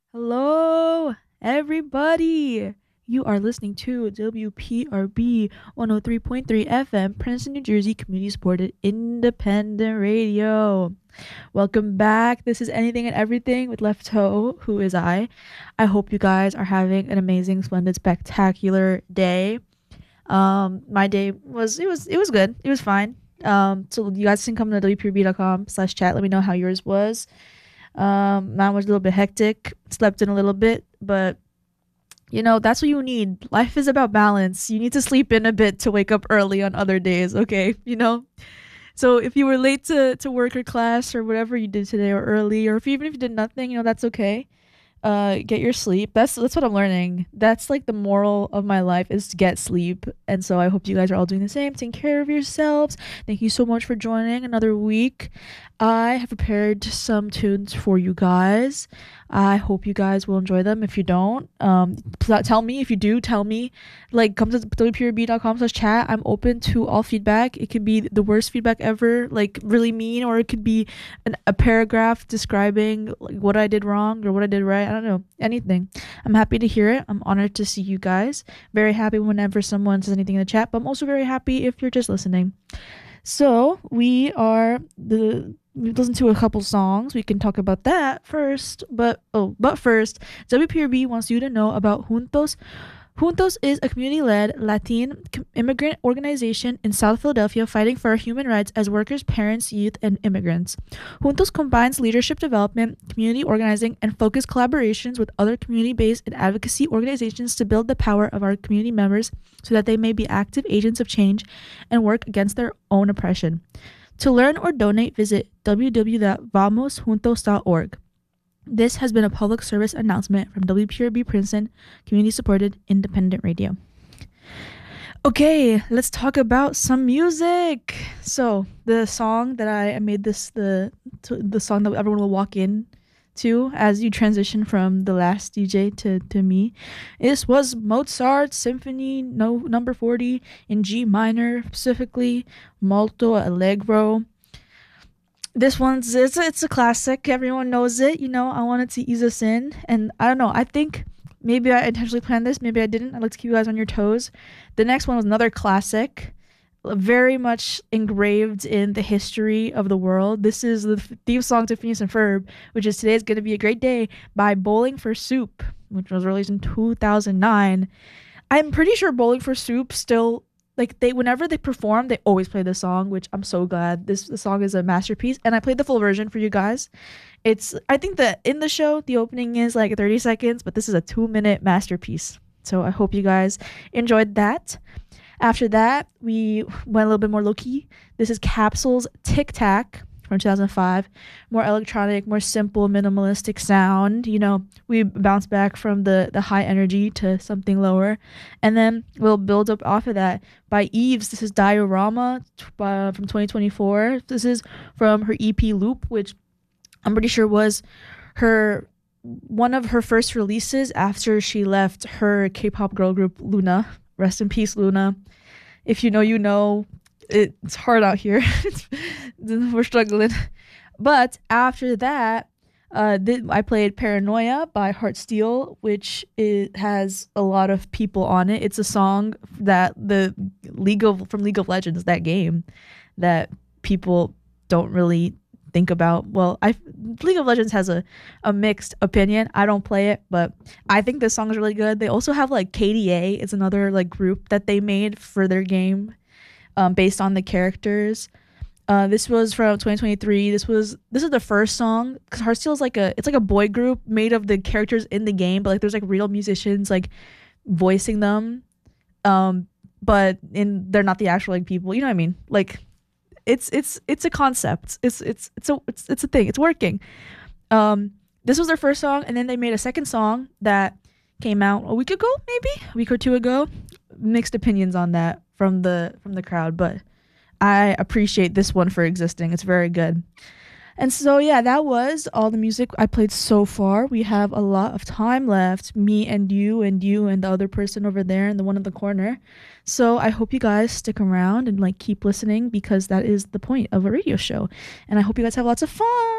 Hello, everybody. You are listening to WPRB 103.3 FM, Princeton, New Jersey, community supported independent radio. Welcome back. This is Anything and Everything with Left Toe, who is I. I hope you guys are having an amazing, splendid, spectacular day. My day was good. It was fine. So you guys can come to wprb.com/chat. Let me know how yours was. Mine was a little bit hectic. Slept in a little bit, but that's what you need. Life is about balance. You need to sleep in a bit to wake up early on other days, okay? So if you were late to work or class or whatever you did today or early, or even if you did nothing, that's okay. Get your sleep. That's what I'm learning. That's like the moral of my life is to get sleep. And so I hope you guys are all doing the same. Take care of yourselves. Thank you so much for joining another week. I have prepared some tunes for you guys. I hope you guys will enjoy them. If you don't, tell me. If you do, tell me. Like, come to wprb.com/chat. I'm open to all feedback. It could be the worst feedback ever, like really mean, or it could be a paragraph describing like what I did wrong or what I did right. I don't know, anything. I'm happy to hear it. I'm honored to see you guys. Very happy whenever someone says anything in the chat, but I'm also very happy if you're just listening. So we've listened to a couple songs. We can talk about that first. But first, WPRB wants you to know about Juntos. Juntos is a community-led Latin immigrant organization in South Philadelphia fighting for human rights as workers, parents, youth, and immigrants. Juntos combines leadership development, community organizing, and focused collaborations with other community-based and advocacy organizations to build the power of our community members so that they may be active agents of change and work against their own oppression. To learn or donate, visit www.vamosjuntos.org. This has been a public service announcement from WPRB Princeton, community-supported independent radio. Okay, let's talk about some music. So the song that I made the song that everyone will walk in to as you transition from the last DJ to me. This was Mozart's Symphony number 40 in G minor, specifically Molto Allegro. This it's a classic. Everyone knows it. I wanted to ease us in, and I don't know. I think maybe I intentionally planned this. Maybe I didn't. I'd like to keep you guys on your toes. The next one was another classic, very much engraved in the history of the world. This is the theme song to Phineas and Ferb, which is Today's Gonna Be a Great Day by Bowling for Soup, which was released in 2009. I'm pretty sure Bowling for Soup still, like, whenever they perform, they always play this song, which I'm so glad. The song is a masterpiece, and I played the full version for you guys. I think that in the show, the opening is like 30 seconds, but this is a 2-minute masterpiece. So I hope you guys enjoyed that. After that, we went a little bit more low-key. This is Capsule's Tic Tac from 2005. More electronic, more simple, minimalistic sound. We bounce back from the high energy to something lower. And then we'll build up off of that. By Eves, this is Diorama from 2024. This is from her EP Loop, which I'm pretty sure was one of her first releases after she left her K-pop girl group Luna. Rest in peace, Luna. If you know, you know. It's hard out here. We're struggling. But after that, I played Paranoia by Heartsteel, which has a lot of people on it. It's a song that from League of Legends, that game that people don't really think about. Well, League of Legends has a mixed opinion. I don't play it, but I think this song is really good. They also have like KDA. It's another like group that they made for their game. Based on the characters. This was from 2023. This is the first song, because Heartsteel is like a boy group made of the characters in the game, but like there's like real musicians like voicing them, but they're not the actual like people. You know what I mean? Like it's a concept. It's a thing. It's working. This was their first song, and then they made a second song that came out a week ago, maybe a week or two ago. Mixed opinions on that from the crowd, but I appreciate this one for existing. It's very good. And so yeah, that was all the music I played so far. We have a lot of time left, me and you and the other person over there and the one in the corner. So I hope you guys stick around and like keep listening, because that is the point of a radio show. And I hope you guys have lots of fun.